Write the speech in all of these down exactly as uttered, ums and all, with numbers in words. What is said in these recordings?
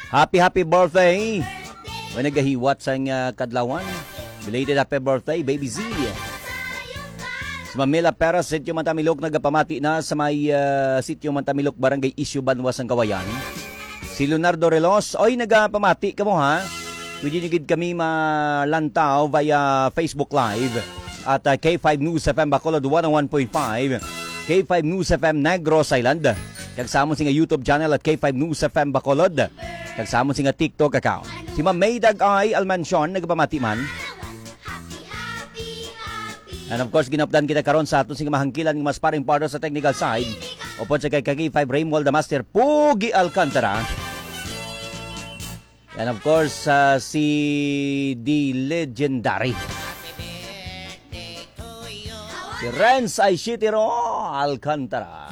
Happy happy birthday. May nagahiwat sa uh, kadlawan. Belated happy birthday, Baby Z. Si Mamela Pera, Sitio Mantamilok, nagapamati na sa may uh, Sitio Mantamilok, Barangay Isyu, Banwas, ang Kawayan. Si Leonardo Relos, oy, nagapamati ka mo ha. Pwede nyo kami malantaw via Facebook Live at uh, K five News F M Bacolod one oh one point five, K five News F M Negros Island, kagsamon si nga YouTube channel at K five News F M Bacolod, kagsamon si nga TikTok account. Si Ma'am Maydag ay Almancion, nagapamati man. And of course, ginapdan kita karon sa ato sing mahangkilan ng mas paring partner sa technical side. Upod sa kay K five Raymond the Master Pugi Alcantara. And of course, uh, si The Legendary. Si Renz Aishitiro Alcantara.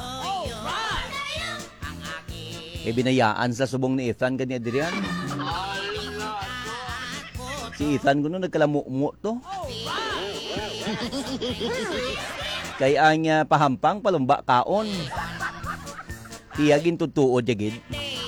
E binayaan sa subong ni Ethan kanya diriyan. Si Ethan kuno nagkalamu-mu to. Kaya ang uh, pahampang palumba kaon. Tiyagin tutuod yagid.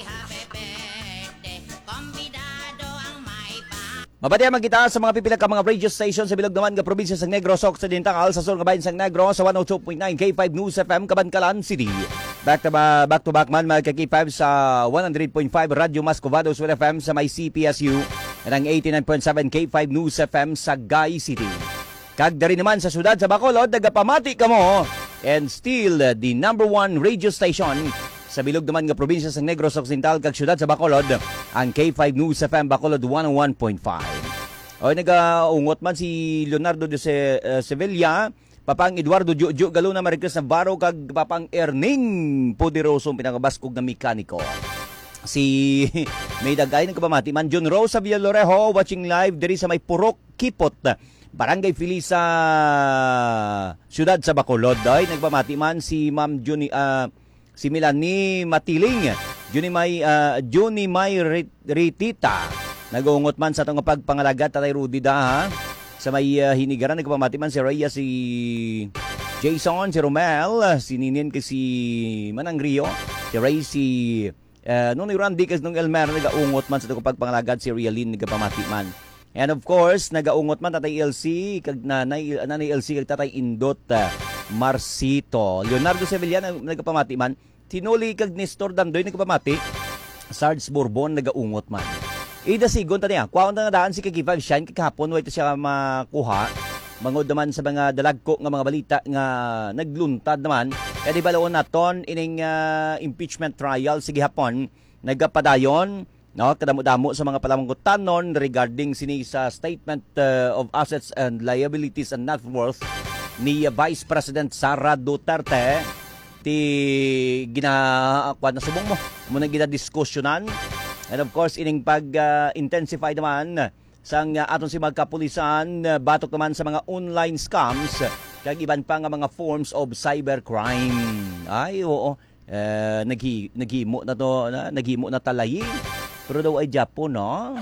Mabati ang magkita sa mga pipila ka mga radio station sa bilog naman ng probinsya sa Negros Occidental sa sur ng bayan sa Negros sa one oh two point nine K five News F M Cabancalan City. Back to, ba, back to back man mga K five sa one hundred point five Radio Mascovados F M sa may C P S U at ang eighty-nine point seven K five News F M sa Gay City. Kagdari naman sa syudad sa Bacolod, nagapamati ka mo and still the number one radio station sa bilog naman ng probinsya sa Negros Occidental kag syudad sa Bacolod, ang K five News F M Bacolod one oh one point five. O nagaungot man si Leonardo de Se, uh, Sevilla, Papang Eduardo Jojo Galuna Maricruz Navarro kag Papang Erning Poderoso pinakabaskog na mekaniko. Si Maydagay nagkapamati man John Rose sa Villalorejo watching live diri sa may Purok Kipot, Barangay Fili sa syudad sa Bacolod. Ay nagpamati man si Ma'am Juni uh, si Milani Matiling, Juni May uh, Juni May Ritita. Nag-uungot man sa itong pagpangalaga tatay Rudy da ha. Sa may uh, hinigaran nagpamati man si Rhea, si Jason, si Romel, si Ninin, si Manang Rio, si Ray, si uh, nung Randy kas nung Elmer nag-uungot man sa itong pagpangalaga si Rialin nagpamati man. And of course, nag-aungot man tatay L C kag nanay nanay L C kag tatay Indot uh, Marcito. Leonardo Sevilla nagpamati man. Tinuli kag Nestor Dandoy nagpamati. Sarge Bourbon nag-aungot man. Ida sigon tani ah. Kuwaon na daan si K five Shine kahapon way to siya makuha. Mangod naman sa mga dalagko nga mga balita nga nagluntad naman. E di balaon naton ining uh, impeachment trial sige hapon nagapadayon. No, kadamo-damo sa mga palamanggotanon regarding sini sa statement uh, of assets and liabilities and net worth ni uh, Vice President Sara Duterte. Ti gina kuan na subong mo mo na gina-diskusyonan. And of course ining pag-intensify uh, naman sang uh, aton si magkapulisan uh, batok naman sa mga online scams kag iban pa nga mga forms of cybercrime. Ay oo, uh, naghi naghimo na to na naghimo na talayi. Pero daw ay Japon, no?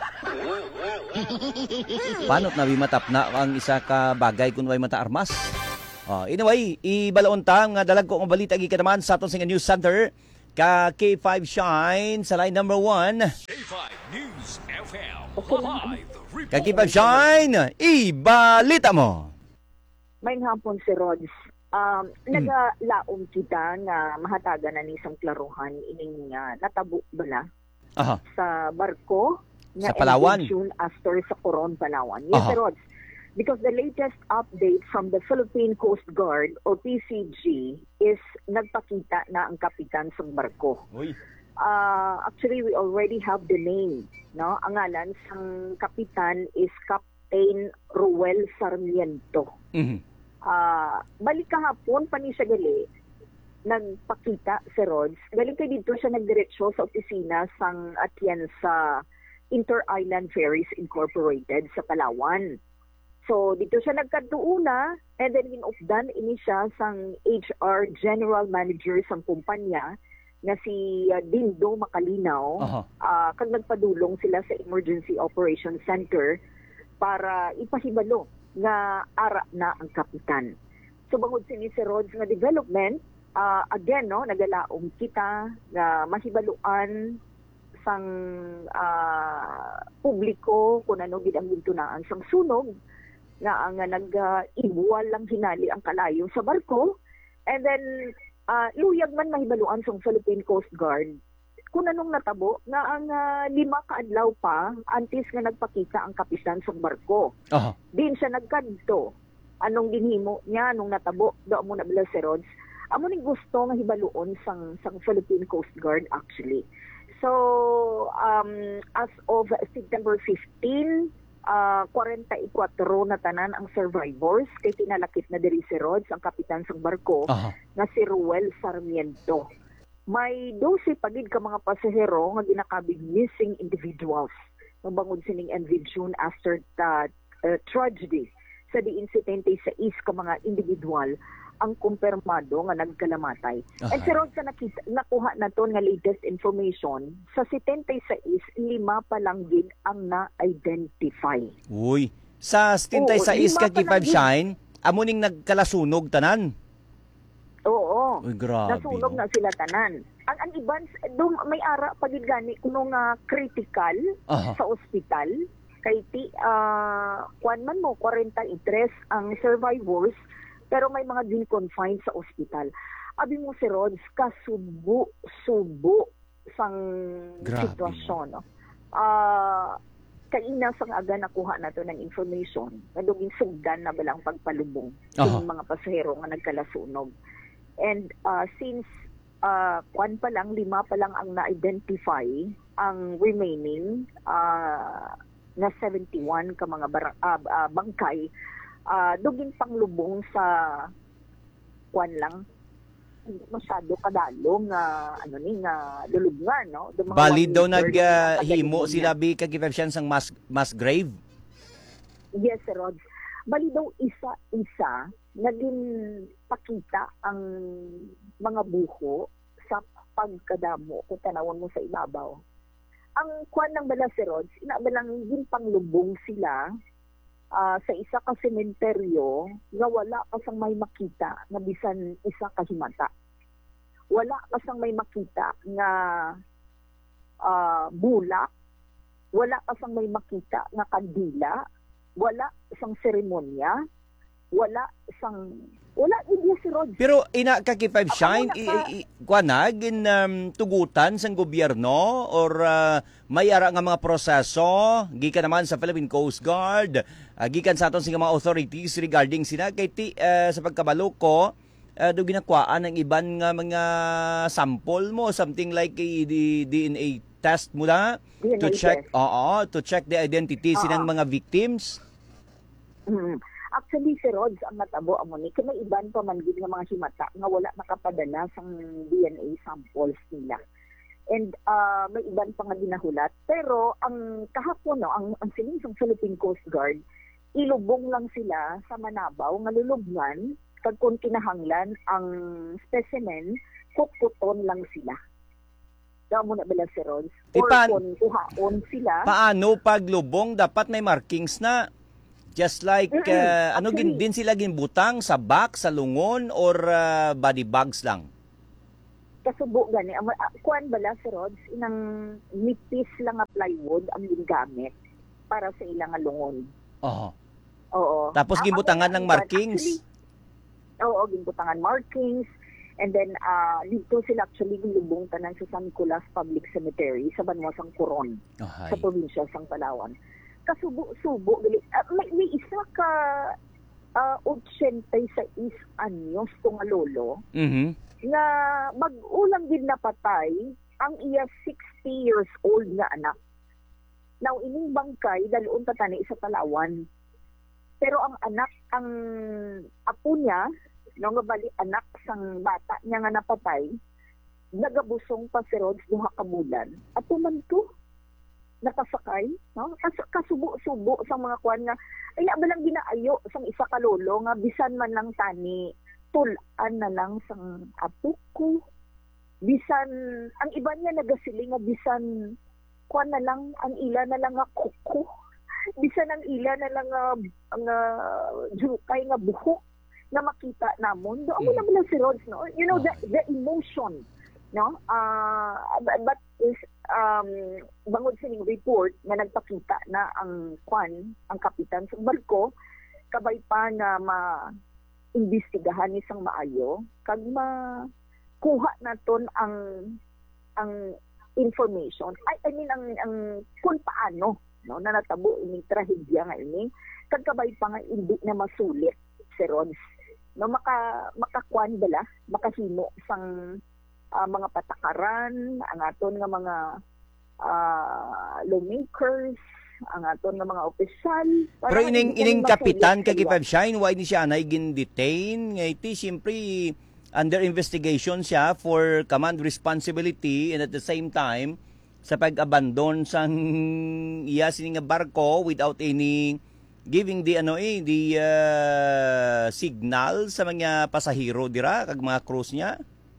Paano na matap na ang isa ka bagay kung may mata armas? Oh, anyway, ibalaon ta nga dalag ko ang balita gi ka naman sa aton singa news center ka K five Shine sa line number one. K five News F M. Ka K five Shine, ibalita mo. May hapon si Rods. Um, hmm. Nagalaom kita nga mahatagan na ni isang klaruhan ining uh, natabo bala. Aha. Sa barko sa Palawan after sa Coron, Palawan. Yes, Rods. Because the latest update from the Philippine Coast Guard or P C G is nagpakita na ang kapitan sa barko. Uy. Uh, actually, we already have the name. No? Ang ngalan sang kapitan is Captain Ruel Sarmiento. Mm-hmm. Uh, balik kahapon pa ni siya gali nagpakita si Rods. Galing kay dito siya nagdiretso sa opisina sang atyan sa Inter-Island Ferries Incorporated sa Palawan. So, dito siya nagkatuuna and then inofdan ini siya sang H R General Manager sang kumpanya nga si uh, Dindo Makalinaw. Uh-huh. Uh, kag nagpadulong sila sa Emergency Operations Center para ipahibalo nga ara na ang kapitan. So, bangod sini si Rods nga development, Uh, again, no, nagalaom kita na mahibaluan sang uh, publiko kung ano gid ang gintunaan sang sunog nga ang uh, nag-ibuwal lang hinali ang kalayo sa barko. And then uh, luyag man mahibaluan sang Philippine Coast Guard kung anong natabo nga ang uh, lima ka adlaw pa antes nga nagpakita ang kapitan sa barko. Aha. Din siya nagkadto. Anong ginhimo niya nung natabo do mo na bila si Rods. Amo ning gusto nga hibaluon sang sang Philippine Coast Guard actually. So um as of September fifteenth, uh, forty-four na tanan ang survivors kay tinalakip na diri si Rods ang kapitan sang barko. Aha. Nga si Ruel Sarmiento. May twelve pagid ka mga pasahero nga ginakabig missing individuals. Mabangod sining M V June after that uh, tragedy sa di insidente sa is ka mga individual ang kumpirmado nga nagkalamatay. Uh-huh. And si Rod sa nakita, nakuha na to nga latest information, sa seventy-six, lima pa lang gid ang na-identify. Uy, sa seventy-six Oo, ka lima pa lang Shine, amo ning nagkalasunog tanan. Oo. Uy, grabe. Nasunog no? na sila tanan. Ang ang iban dum, may ara pagid gani kuno nga critical Aha. sa ospital kay ti uh, kuan man mo forty-three ang survivors pero may mga din confined sa ospital. Abi mo si Rods kasubo-subo sang Grabe. sitwasyon no. Ah uh, kaina sang aga nakuha nato ng information nga duging sugdan na balang pagpalubong sa Aha. mga pasahero nga nagkalasunog. And uh, since uh, kwan pa lang, lima pa lang ang na-identify, ang remaining uh, na seventy-one ka mga bar- uh, uh, bangkay, uh, duging panglubong sa kwan lang, hindi masyado kadalong nga ano ni nga dulubngan no. Do mga Bali one daw meter na naghimo kadalubong sila niya. bi kagipapsyan sang mass mass grave. Yes, Sir Rod. Bali daw isa-isa naging pakita ang mga buho sa pagkadamo kung tanawon mo sa ibabaw. Ang kwan ng bala si Rods, inabalang yung panglubong sila uh, sa isa ka sementeryo nga wala kasang may makita na bisan isa ka himata. Wala kasang may makita nga uh, bulak, wala kasang may makita nga kandila, wala isang seremonya, wala isang wala hindi si Rod. Pero ina kakipap Ako shine muna ka- i, i, kuana gin um, tugutan sang gobyerno or uh, may ara nga mga proseso gikan naman sa Philippine Coast Guard, uh, gikan sa aton sing mga authorities regarding sina kay ti, uh, sa pagkabalo ko uh, do ginakwaan ng iban nga mga sample mo something like a D N A test mo na D N A to check test. oo to check the identity Oo. sinang mga victims. Mm. Actually, si Rods ang natabo amo ni kay may iban pa man gid nga mga himata nga wala nakapadala sang D N A samples nila. And uh, may iban pa nga ginahulat. Pero ang kahapon no, ang ang sining sang Philippine Coast Guard, ilubong lang sila sa Manabaw nga lulubngan kag kung kinahanglan ang specimen, kukuton lang sila. Daw mo na bala si Rods. Di Or pa- kung kuhaon sila. Paano paglubong dapat may markings na? Just like, Mm-mm. uh, ano gin, Actually- din sila ginbutang sa back, sa lungon, or uh, body bags lang? Kasubo gani ang uh, kuan bala si Rods inang nipis lang nga plywood ang ginagamit para sa ilang nga lungon. Oo. Oo. Tapos Ang- ginbutangan ang- ng ang- markings? Actually, oo, ginbutangan markings. And then uh, dito sila actually gilubong tanan sa San Nicolas Public Cemetery sa Banwasang Coron Ahay. sa probinsya sang Palawan. Kasubo-subo gali uh, may, may isa ka uh, eighty-six anyos tong nga lolo Mhm. nga mag-ulang din napatay ang iya sixty years old nga anak. Now, ining bangkay, dalawang tatani sa Palawan. Pero ang anak, ang apo niya, no, nga bali anak sang bata niya nga napatay, nagabusong pa si Rods duha ka bulan. At man to, nakasakay, no? Kas- kasubo-subo sa mga kwan nga, ay ba lang ginaayo sang isa ka lolo nga bisan man lang tani tulan na lang sang apo ko. Bisan, ang iba niya nagasiling nga bisan kwan na lang, ang ila na lang nga kuko. Bisan ang ila na lang nga, nga jukay nga buhok na makita namon. Doon mo Mm. naman lang si Rods, no? You know, Oh. the, the emotion, no? Uh, but is um, bangod sining report nga nagpakita na ang kwan, ang kapitan sa barko, kabay pa nga ma-imbestigahan isang maayo, kag ma-kuha naton ang ang information, ay, I mean, ang, ang kung paano, no, na natabo ini trahedya nga ini, kag kabay pa nga hindi na masulit si Rods. No, maka, makakuan bala, makahimo sang uh, mga patakaran, ang aton nga mga uh, lawmakers, ang aton nga mga opisyal. Pero ining ining kapitan kay Pevshine, why ni siya na gin-detain? Nga iti, siyempre, under investigation siya for command responsibility and at the same time, sa pag-abandon sang iya sining barko without any giving the ano eh the uh, signal sa mga pasahero dira kag mga crews niya.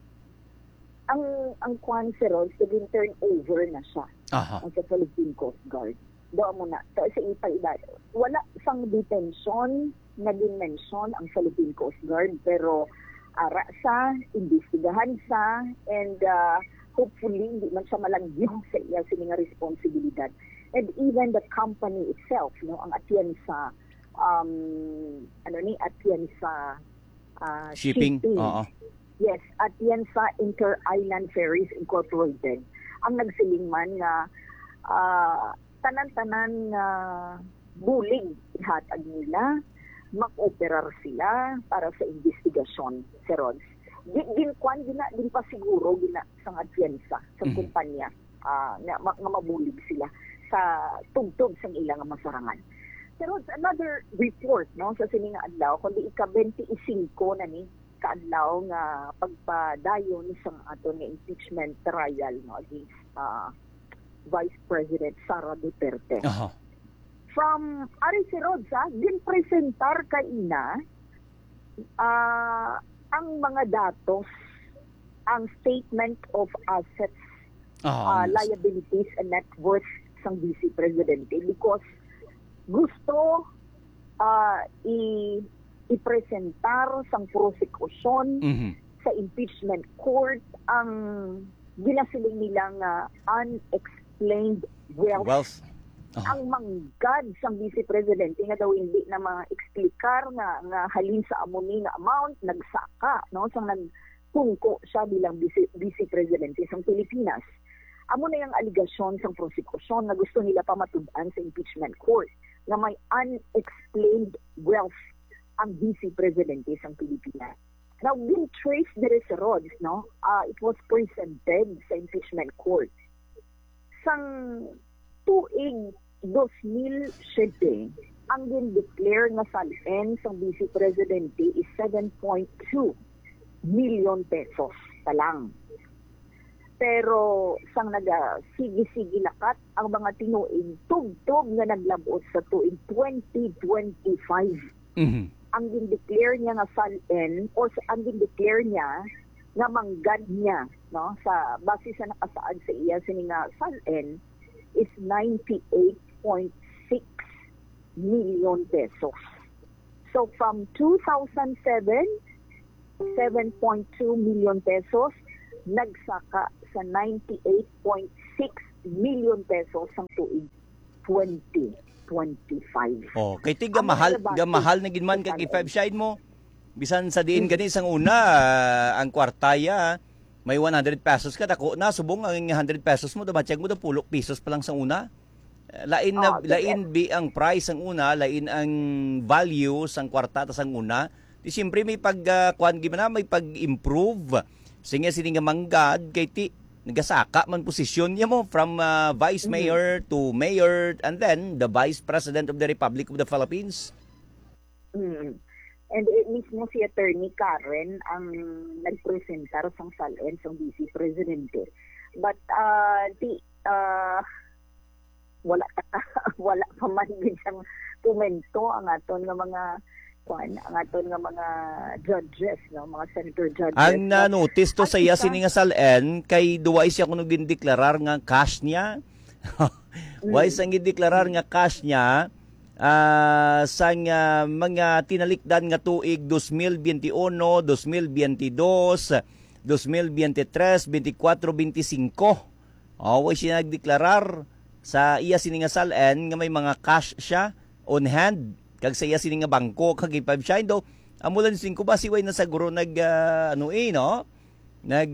Ang ang kwan si Rods, naging turnover na siya. Aha. Ang sa Philippine Coast Guard. Doon mo na. So, sa ipalidad. Wala sang detention na dimension ang Philippine Coast Guard, pero ara sa, imbestigahan sa, and uh, hopefully hindi man siya malangyo sa iya sining responsibilidad. And even the company itself, no, ang Atienza, um, ano ni, Atienza uh, shipping. shipping. Oo. Yes, Atienza Inter-Island Ferries Incorporated. Ang nagsiling man nga uh, tanan-tanan nga uh, bulig ihatag nila, mag-operar sila para sa investigasyon, si Rods. Ginkwan, gina, din pa siguro gina sang Atienza, sa mm-hmm. kumpanya, uh, nga, nga mabulig sila sa tugtog sa ilang masarangan. Pero another report, no, sa sininga adlaw, kundi ika-twenty-five na ni kaadlaw nga pagpadayon sa aton nga impeachment trial, no, against uh, Vice President Sara Duterte. Uh-huh. From Ari si Rodsa, din presentar kay ina uh, ang mga datos, ang statement of assets, uh-huh. uh, liabilities and net worth sang Vice Presidente, because gusto uh, i ipresentar sang prosecution mm-hmm. sa impeachment court ang ginasiling nilang uh, unexplained wealth, wealth. Uh-huh. ang manggad sang Vice Presidente nga daw hindi na ma-explikar nga, nga halin sa amuni nga amount nagsaka, no, sang nagpungko siya bilang Vice, Vice Presidente sang Pilipinas. Amo na yung aligasyon sa prosecution na gusto nila pamatud-an sa impeachment court na may unexplained wealth ang Vice Presidente sa Pilipinas. Now, being traced there is Rods, no? Uh, it was presented sa impeachment court. Sang tuig twenty seven, ang din-declare na salin sa Vice Presidente is seven point two million pesos pa lang. Pero sang naga sige-sige lakat ang mga tinuig tugtog nga naglabot sa tuig twenty twenty-five. Mm-hmm. Ang din-declare niya nga salin or ang din-declare niya nga manggad niya, no, sa base sa nakasaad sa iya sininga salin is ninety-eight point six million pesos. So from two thousand seven, seven point two million pesos nagsaka sa ninety-eight point six million pesos ang tuig twenty twenty-five. Oh, kay tiga mahal, ga mahal na ginman kag i-five mo. Bisan sa diin gani sang una uh, ang kwartaya may one hundred pesos ka dako na subong ang one hundred pesos mo dumatiyag mo do pulok pesos pa lang sang una. Lain na oh, lain bi ang price ang una, lain ang value sang kwarta ta sang una. Di siyempre may pag uh, kuan gimana may pag-improve. Sige sini nga manggad kay ti nagasaka man posisyon niya mo from uh, vice mayor mm-hmm. to mayor and then the vice president of the Republic of the Philippines. Mm. And it mismo si Attorney Karen ang nagpresentar sang salin sang Vice Presidente. But uh, di uh, wala wala pa man din siyang komento ang aton nga mga kwan, ang aton nga mga judges, no, mga senator judges. Ang na-notice to sa iya sini nga salin kay duway siya kuno gindeklarar nga cash niya. Why sang gideklarar nga cash niya uh, sang uh, mga tinalikdan nga tuig twenty twenty-one, twenty twenty-two, twenty twenty-three, twenty twenty-four, twenty twenty-five Oh, way siya nagdeklarar sa iya sini nga salen nga may mga cash siya on hand kag sa iya sini nga bangko kag five siya do amulan sin ko ba si way na siguro nag uh, ano eh no nag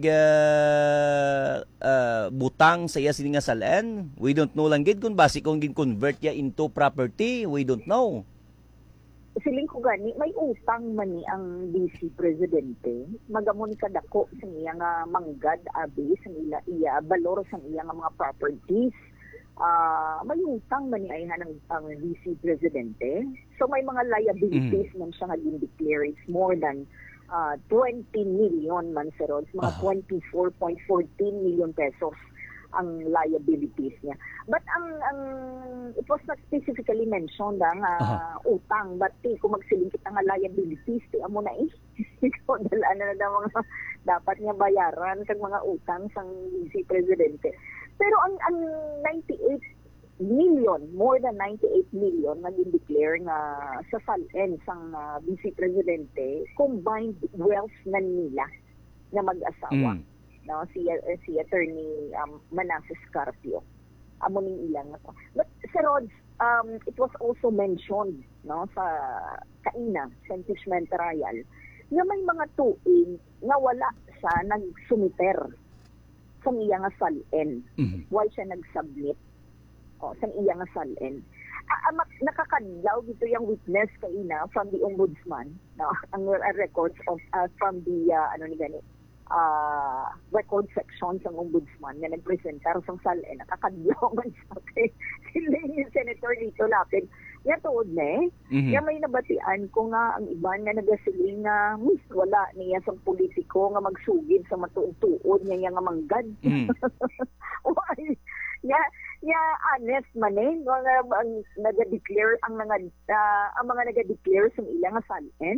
uh, uh, butang sa iya sini nga salen. We don't know lang gid kung basi kung gin-convert ya into property, we don't know. Siling ko gani, may utang man ni ang D C Presidente. Magamon kadako sa iya nga manggad abi sa ila iya balor sa iya nga mga properties. Uh, may utang man ni ay ang, ang D C Presidente. So may mga liabilities mm. man siya nga din-declare. It's more than uh, twenty million man sir Rods, mga uh-huh. twenty-four point one four million pesos ang liabilities niya. But ang ang it was not specifically mentioned ang uh, uh-huh. utang, but eh, kung magsiling kita nga liabilities, ti amo na eh. Ikaw dala na na mga dapat niya bayaran kag mga utang sang D C Presidente. Pero ang ang ninety-eight million, more than ninety-eight million na declare nga sa salen sang uh, D C Presidente, combined wealth na nila na mag-asawa. Mm. No, si uh, si attorney um, Manasseh Carpio amo ning ilang to. But Sir Rods, um it was also mentioned no sa kaina sa impeachment trial nga may mga tuig nga wala siya nagsumiter sa iya nga salen. Mm-hmm. Why siya nag-submit o sa iya nga salen. Ah, nakakadlaw dito yung witness kaina from the ombudsman no ang uh, records of uh, from the uh, ano ni gani Uh, record section sa ombudsman na nagpresentar sa salen nakakadlaw man sa kay sila yung Senator Lito Lapid nga tuod na eh mm-hmm. nga may nabatian ko nga ang iban nga nagasiling nga mis wala niya sa politiko nga magsugid sa matuod-tuod niya nga manggad mm. Why? Nya nya honest man eh nga ang naga-declare ang mga uh, ang mga naga-declare sa ilang nga salen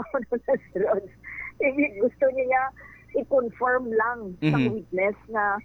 gusto niya i-confirm lang mm-hmm. sa witness na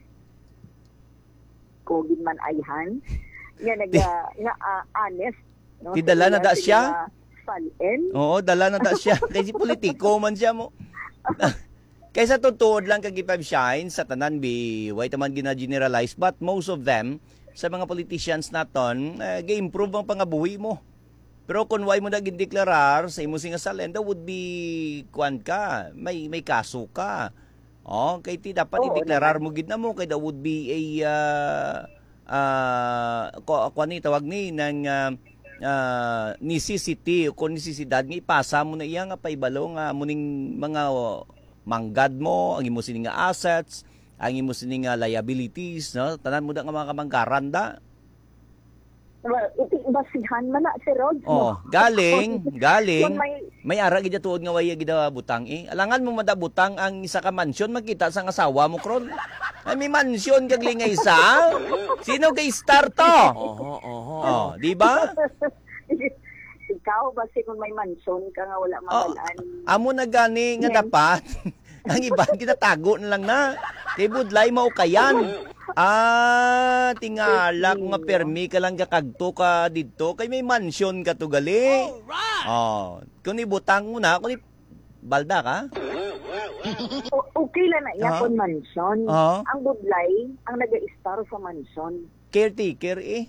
kogin man ayhan nga naga nga uh, honest no ti dala na da siya salen. Oo, dala na da siya kay si politiko man siya mo. Kaysa tutuod lang kag five shine sa tanan bi way taman gina-generalize but most of them sa mga politicians naton uh, ga-improve ang pangabuhi mo. Pero kung why mo na gindeklarar sa imo singa salen, that would be kuan ka, may may kaso ka. Oh, kay ti dapat oh, i-deklarar mo gid na mo kay that would be a uh, uh, kuan ni tawag ni ng uh, uh, necessity o kung necesidad nga ipasa mo na iya nga paibalo nga muning mga manggad mo, ang imo sini nga assets, ang imo sini nga liabilities, no? Tanan mo da nga mga kamangkaran da. Well, iti basihan man na si Rods. Oh, no? galing, galing. may, may ara gid tuod nga waya gid butang eh. Alangan mo mada butang ang isa ka mansion makita sa asawa mo kron. Ay may mansion kag lingay isa. Sino kay star to? Oho, oho. Oh, di ba? Ikaw basi kung may mansion ka nga wala mabalaan. Oh, amo na gani nga dapat. Ang iban kinatago na lang na. Kay budlay mao kayan. Ah, tingala kung nga permi ka lang kakagto ka dito kay may mansion ka to gali. Oh, kung ibutang mo na, kung balda ka. O- okay lang na iya uh-huh. mansion. Uh-huh. Ang budlay, ang naga-star sa mansion. Caretaker eh.